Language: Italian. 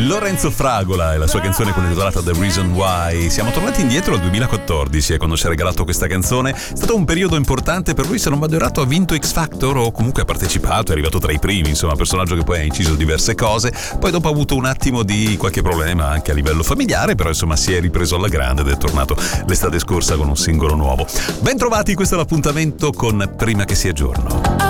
Lorenzo Fragola e la sua canzone intitolata The Reason Why. Siamo tornati indietro al 2014 quando ci ha regalato questa canzone. È stato un periodo importante per lui, se non vado errato ha vinto X Factor o comunque ha partecipato, è arrivato tra i primi, insomma, personaggio che poi ha inciso diverse cose. Poi dopo ha avuto un attimo di qualche problema anche a livello familiare, però insomma si è ripreso alla grande ed è tornato l'estate scorsa con un singolo nuovo. Ben trovati, questo è l'appuntamento con Prima che sia giorno.